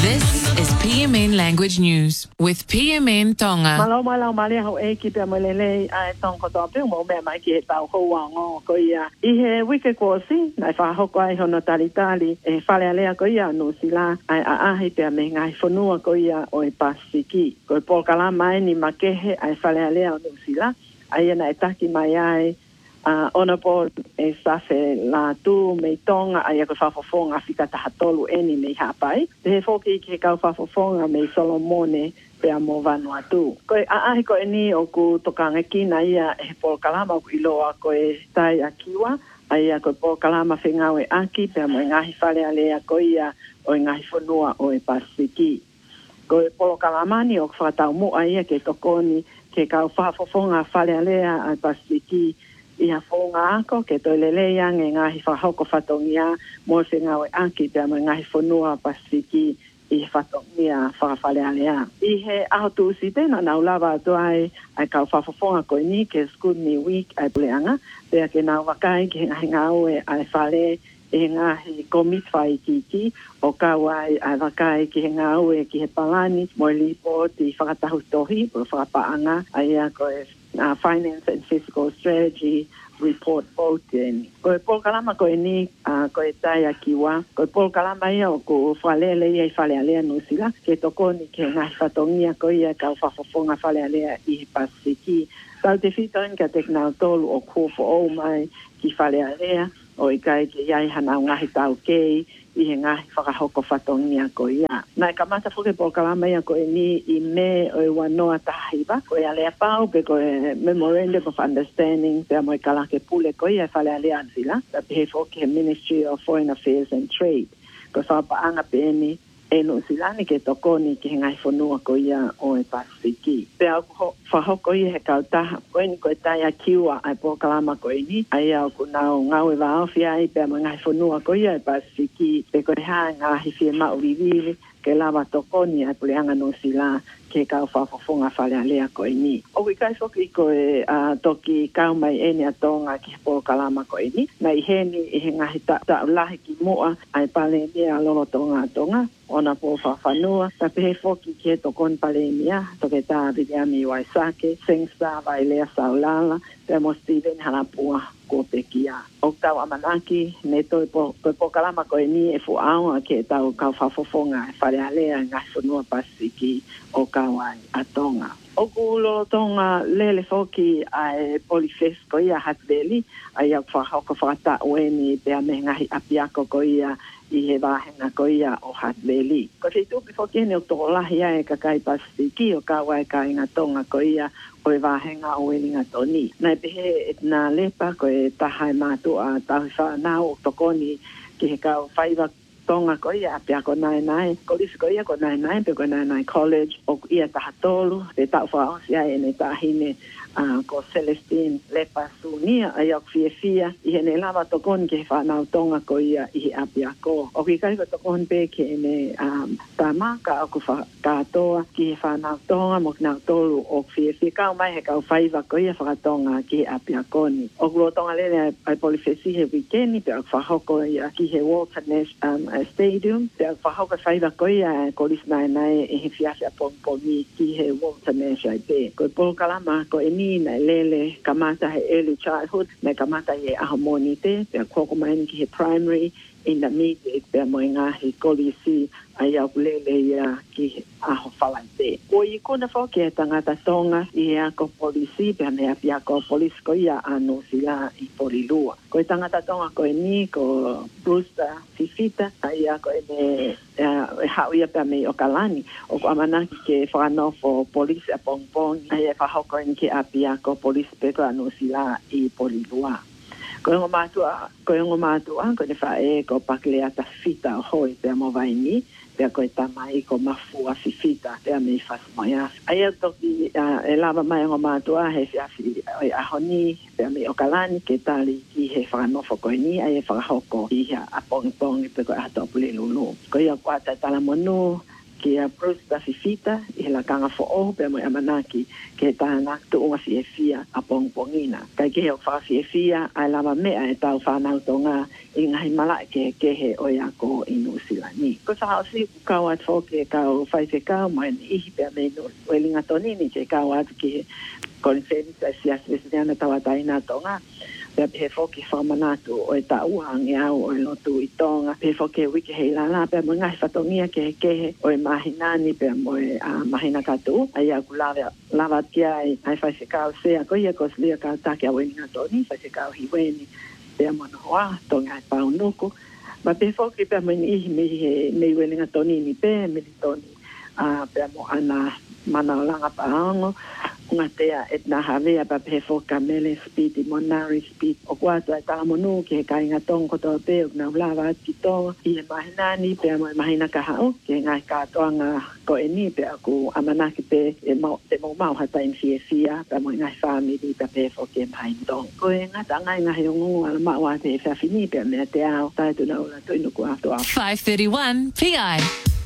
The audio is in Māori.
This is PMN Language News with PMN Tonga. Malo mali ho e ki pe molele ai tong ko to pe mo me mai ki tau ho wa ngo ko ia I he wike ko si nai fa ho ko ai hono tali e fale ale ko ia no sila ai a he pe me ngai fonua ko ia o e pasiki ko po kala mai ni makehe ai fale ale no sila ai na etaki mai ai ona po e safe la tu me tonga ai ko fa fonga fika ta hatolu eni me hapai te foki ki ka fa fonga me Solomone pe amo Vanuatu ko ai ko ni o ku tokanga kina ia e po kalama ku iloa ko e tai akiwa ai ko po kalama fengawe aki pe amo ngahi fale ale ko ia o ngahi fonua o e pasiki ko po kalama ni o fa ta mo ai ke tokoni ke ka fa fonga fale ale a pasiki ia fonga ako ke to lele yang ngahi fa hoko fatongia mo se ngawe aki pe mo ngahi fonua pasiki I fatongia fa fale alea I he auto site na lava to ai ka fa fonga ko ni ke school ni week ai pleanga pe ke na wakai ke ngawe ai fale e ngahi komit fai kiki o ka wai ai wakai ke ngawe ki he palani mo lipo ti fa tahu tohi po fa paanga ai ko finance and fiscal strategy report voting. Ko po kalama ko ni ko tai akiwa. Ko po kalama ia ko falele ia fale ale no sila ke toko ni ke na fatongia ko ia ka fa fonga fale ale I pasiki. Sa te fito en ka teknal tolu o ko fo o mai ki fale ale o I kai ke ia hana ngahi tau kei I he ngahi whakahoko whatongia ko ia. Nai kamata fuke po kalama ia ko ni I me o wanoa tahiba. Ko ia lea pau pe ko Memorandum of Understanding pe mo kalake pule ko ia whale alea sila. Ta pe he foke Ministry of Foreign Affairs and Trade. Ko whapaanga pe ni e no silani ke toko ni ke ngai fonua ko ia o e pasiki. Pe au whahoko ia he kautaha. Ko ni ko tai a kiwa ai po kalama ko ni. Ai au ku nao ngau e waofi ai pe ma ngai fonua ko ia e pasiki. Pe ko reha ngahi fie maurivivi ke lava toko ni ai puleanga no sila ke kau whafonga whale alea ko ni. O kai soki ko e toki kau mai ene a tonga ki po kalama ko ni. Na I heni I he ngahi ta ulahi ki mua ai pale mea lolo tonga. Ona po whawhanua, ta pehe foki ke tokon pale mea, toke tā Viliami Waisake, Sengsta vai lea saulala, te mo Steven Hanapua ko pekia. O tau amanaki, ne toi po kalama koe ni e fuaonga ke tau kau whafofonga e whare alea ngai whanua pasiki o kawai a tonga. O kulo tonga lele foki ai polifes ko ia hatbeli, ai au whahoko whata ueni pe ame ngahi apiako ko ia I he wahenga ko ia o hatbeli. Ko te tupi foki ene o toko lahi ai kakai pasiki o kawai ka inga tonga ko ia o e wahenga o elinga toni. Nai pehe et nā lepa ko e tahai mātua tahi whanau o tokoni ki he kau whaiva tonga ko ia apia ko nai kolisi ko ia ko nai pe ko nai college o ia tahatolu pe tau whaosi ai ene tahine ko Celestine lepa sunia ai au fia I hene lava tokon ke whanau tonga ko ia I he apia ko o ki kai ko tokon pe ke ene tamaka o ku katoa ki he whanau tonga mo nau tolu o fia kau mai he kau whaiva ko ia whakatonga ki he apia ko ni o kulo tonga lene ai polifesi he weekendi pe au whahoko ia ki he Walter Nash Stadium, te whahauka whaiva koia kolis nai e he whiawhia pongpongi ki he Walter Nash ai pe. Ko polo kalama ko e ni nai lele kamata he early childhood, nai kamata he ahamoni te, pe koko maini ki he primary, intermediate, pe moe ngā he kolisi ai au lele ia ki he aho whalai te. Ko I kona whoke e tangata tonga I he ako polisi, pe me api ako polisi ko ia ano sila I porilua. Ko I tangata tonga ko e ni ko Brewster Fifita, ai ako e me hau ia pe me o kalani, o ko amanaki ke whanofo polisi a pongpong, ai e whahoko ni ke api ako polisi pe ko ano sila I porilua. Ko ngo matua, ko ne whae ko paklea ta fita o hoi pe mo vai ni, pe ko tamai ko mafua fifita pe me fasmoia. Ai toki e lava mai ngo matua he fiafi a honi pe me o kalani ke tali ki he whanofo ko ni ai e whahoko I a pong pe ko a topule lulu. Ko ia kwata tala monu ke approach da fifita e la kanga fo o pe mo amanaki ke tana tu unga fia a pongpongina kai ke o fa fia ai lava mea e tau fa na tonga i ngai mala ke he o ya ko inu silani ko sa si ka wa fo ke ka o fa se ka mo i pe me no o linga toni ni ke ka wa ke conference sia svesiana tawa taina tonga pe foki famanato o ta uang ya o lo tu itonga pe foki wiki hela la pe mo ngai fatongia ke o imaginani pe mo a imagina ka tu ai a lava kia ai fa se ka se a ko ia ko slia ka ta ke o ina toni fa se ka hi weni pe mo no wa tonga pa unuku ma pe foki pe mo ni me weni toni ni pe me toni a pe mo ana mana langa pa ango ngatea etna havea pa pefo kamele speed monari speed o kwato ta monu ke kai ngatong ko to pe na lava tito i mahinani pe mahina ka hao ke ngai ka toanga ko eni pe aku amana ki pe e mo hata in fia pa mo ngai family pa pefo ke mai dong ko ngata ngai ngai ngu ala ma wa te fa fini pe me te ao ta tu na to inu ko ato 531 PI